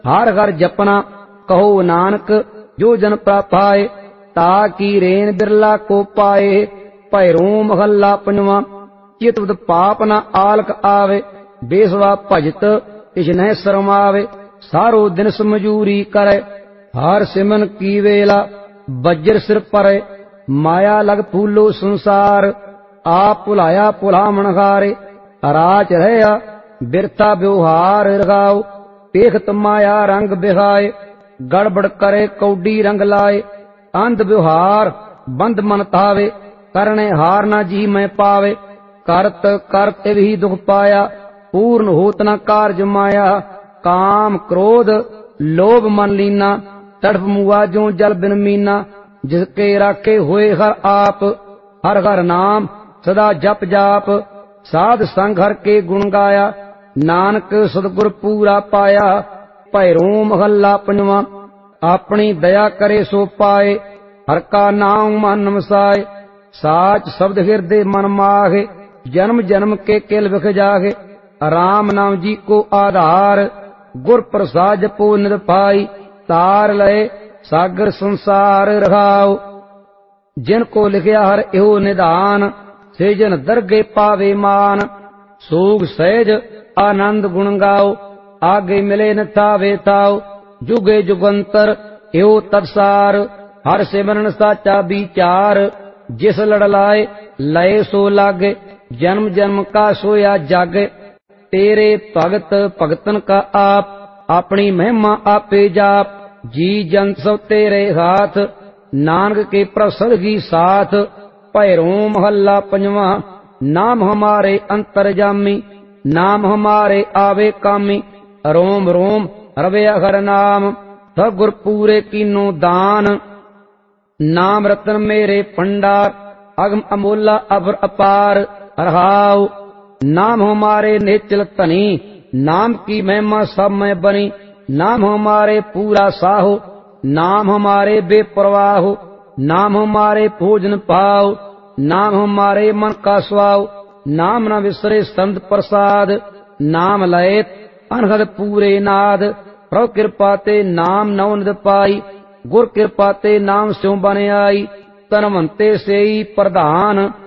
हर हर जपना कहो नानक जो जन प्रापाए ताकि रेन बिरला को पाए। भैरो महला पंजवा चित पाप न आलक आवे बेसवा भजत तिस नह शरमावे। सारो दिन समजूरी करे हार सिमन की वेला बज्र सिर परे। माया लग फूलो संसार आप भुलाया भुलामण हारे। राज रहा बिरथा व्यवहार रगाओ पेखत माया रंग बिहाए। गड़बड़ करे कौडी रंग लाए अंध व्यवहार बंद मन तावे। करने हार न जी मैं पावे करत करत भी दुख पाया। पूर्ण होत न कार्य माया काम क्रोध लोभ मन लीना। तड़प मुआ जो जल बिन मीना जिसके राखे हुए हर आप। हर हर नाम सदा जप जाप साध संग हर के गुण गाया। नानक सतगुर पूरा पाया। भैरो महला पंजवा अपनी दया करे सो पाए। हर का नाम मन वसाए साच शब्द हृदय मन माहे। जन्म जन्म के किल विख जागे राम नाम जी को आधार। गुर प्रसाद जपो नित पाई तार लय सागर संसार रहाओ। जिनको लिखया हर एहो निधान से जन दरगे पावे मान। सोग सहज आनंद गुण गाओ आगे मिले न तावे ताओ। जुगे जुगंतर एहो तत्सार हर सिमरन साचा विचार। जिस लड़ लाए लय सो लागे जन्म जन्म का सोया जागे। तेरे भगत भगतन का आप अपनी महिमा आपे जाप। जी जन सब तेरे हाथ नानक के प्रसद की साथ। भैरो महला पंजवा नाम हमारे अंतर्जामी नाम हमारे आवे कामी। रोम रोम रवे हर नाम सगुर पूरे कीनो दान। नाम रतन मेरे भंडार अगम अमोला अबर अपार रहाओ। नाम हमारे नेचल धनी नाम की महिमा सब में बनी। नाम हमारे पूरा साहो नाम हमारे बेपरवाहो। नाम हमारे भोजन पाओ नाम हमारे मन का स्वाओ। नाम न विसरे संत प्रसाद नाम लयत अनहद पूरे नाद। प्रभु कृपा ते नाम नौ निद पाई गुर कृपा ते नाम स्यों बन आई। तनवंते सेई प्रधान